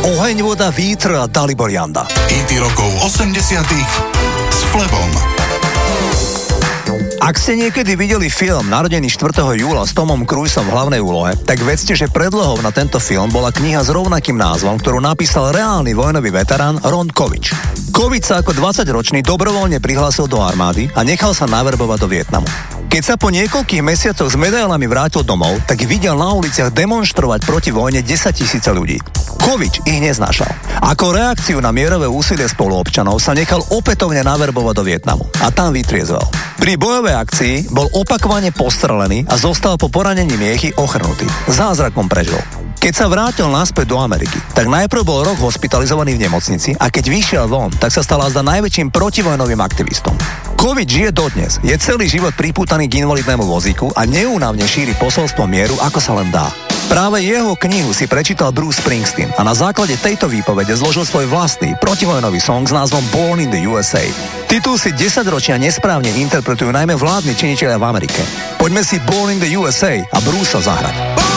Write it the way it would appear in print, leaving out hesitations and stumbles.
Oheň, voda, vítr a Dalibor Janda. Hity rokov 80-tých s Flebom. Ak ste niekedy videli film Narodený 4. júla s Tomom Cruisom v hlavnej úlohe, tak vedzte, že predlohou na tento film bola kniha s rovnakým názvom, ktorú napísal reálny vojnový veterán Ron Kovič. Kovič sa ako 20-ročný dobrovoľne prihlásil do armády a nechal sa naverbovať do Vietnamu. Keď sa po niekoľkých mesiacoch s medailami vrátil domov, tak videl na uliciach demonštrovať proti vojne 10 000 ľudí. Kovič ich neznášal. Ako reakciu na mierové úsilie spoluobčanov sa nechal opätovne naverbovať do Vietnamu a tam vytriezvel. Pri bojovej akcii bol opakovane postrelený a zostal po poranení miechy ochrnutý. Zázrakom prežil. Keď sa vrátil naspäť do Ameriky, tak najprv bol rok hospitalizovaný v nemocnici a keď vyšiel von, tak sa stal azda najväčším protivojnovým aktivistom. Kovič žije dodnes, je celý život pripútaný k invalidnému vozíku a neúnavne šíri posolstvo mieru, ako sa len dá. Práve jeho knihu si prečítal Bruce Springsteen a na základe tejto výpovede zložil svoj vlastný protivojnový song s názvom Born in the USA. Titul si 10 ročia nesprávne interpretujú najmä vládni činitelia v Amerike. Poďme si Born in the USA a Bruce'a zahrať.